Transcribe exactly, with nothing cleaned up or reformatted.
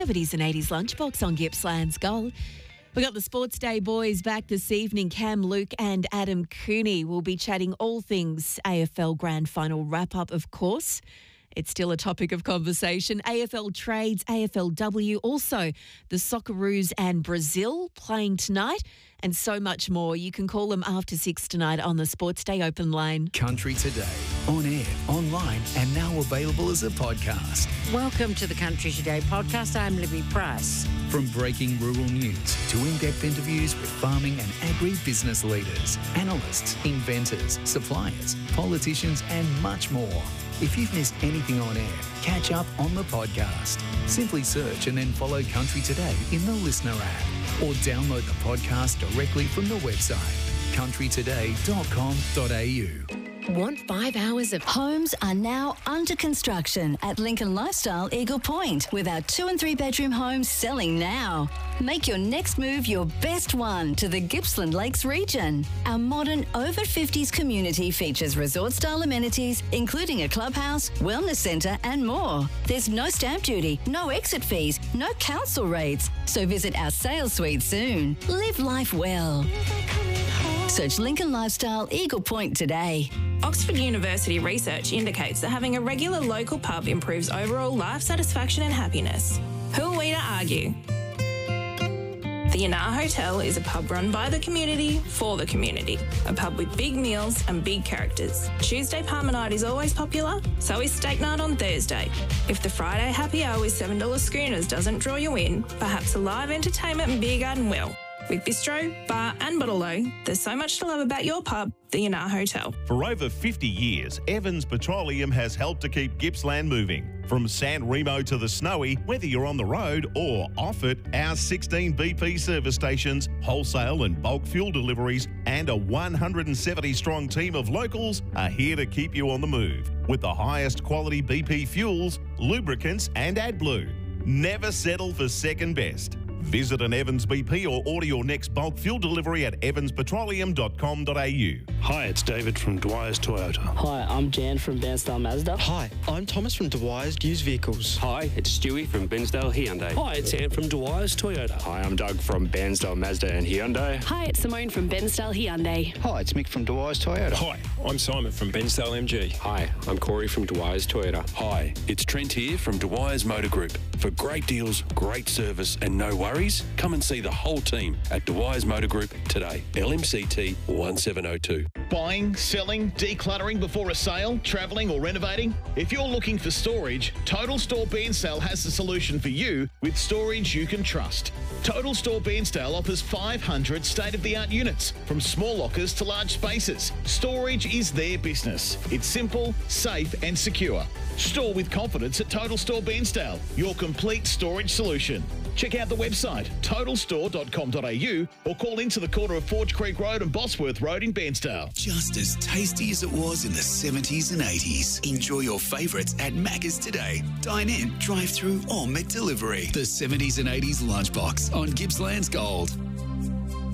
seventies and eighties lunchbox on Gippsland's Gold. We got the Sports Day boys back this evening. Cam Luke and Adam Cooney will be chatting all things A F L Grand Final wrap-up, of course. It's still a topic of conversation. A F L trades, A F L W, also the Socceroos and Brazil playing tonight, and so much more. You can call them after six tonight on the Sports Day open line. Country Today, on air, online, and now available as a podcast. Welcome to the Country Today podcast. I'm Libby Price. From breaking rural news to in-depth interviews with farming and agri-business leaders, analysts, inventors, suppliers, politicians, and much more. If you've missed anything on air, catch up on the podcast. Simply search and then follow Country Today in the Listener app or download the podcast directly from the website country today dot com dot a u. Want five hours of homes are now under construction at Lincoln Lifestyle Eagle Point, with our two and three bedroom homes selling now. Make your next move your best one to the Gippsland Lakes region. Our modern over fifties community features resort style amenities, including a clubhouse, wellness centre and more. There's no stamp duty, no exit fees, no council rates. So visit our sales suite soon. Live life well. Search Lincoln Lifestyle Eagle Point today. Oxford University research indicates that having a regular local pub improves overall life satisfaction and happiness. Who are we to argue? The Yanar Hotel is a pub run by the community for the community. A pub with big meals and big characters. Tuesday Parma night is always popular, so is steak night on Thursday. If the Friday happy hour with seven dollars schooners doesn't draw you in, perhaps a live entertainment and beer garden will. With bistro, bar and bottle-o, there's so much to love about your pub, the Yanar Hotel. For over fifty years, Evans Petroleum has helped to keep Gippsland moving. From San Remo to the Snowy, whether you're on the road or off it, our sixteen B P service stations, wholesale and bulk fuel deliveries, and a one hundred seventy strong team of locals are here to keep you on the move. With the highest quality B P fuels, lubricants and AdBlue. Never settle for second best. Visit an Evans B P or order your next bulk fuel delivery at evans petroleum dot com dot a u. Hi, it's David from Dwyer's Toyota. Hi, I'm Jan from Bairnsdale Mazda. Hi, I'm Thomas from Dwyer's Used Vehicles. Hi, it's Stewie from Bairnsdale Hyundai. Hi, it's Anne from Dwyer's Toyota. Hi, I'm Doug from Bairnsdale Mazda and Hyundai. Hi, it's Simone from Bairnsdale Hyundai. Hi, it's Mick from Dwyer's Toyota. Hi, I'm Simon from Bairnsdale M G. Hi, I'm Corey from Dwyer's Toyota. Hi, it's Trent here from Dwyer's Motor Group. For great deals, great service and no worries, come and see the whole team at Dwyer's Motor Group today. L M C T one seven oh two. Buying, selling, decluttering before a sale, travelling or renovating? If you're looking for storage, Total Store Bairnsdale has the solution for you with storage you can trust. Total Store Bairnsdale offers five hundred state-of-the-art units, from small lockers to large spaces. Storage is their business. It's simple, safe and secure. Store with confidence at Total Store Bairnsdale, your complete storage solution. Check out the website, total store dot com dot a u, or call into the corner of Forge Creek Road and Bosworth Road in Bairnsdale. Just as tasty as it was in the seventies and eighties. Enjoy your favourites at Macca's today. Dine in, drive through or McDelivery. The seventies and eighties lunchbox on Gippsland's Gold.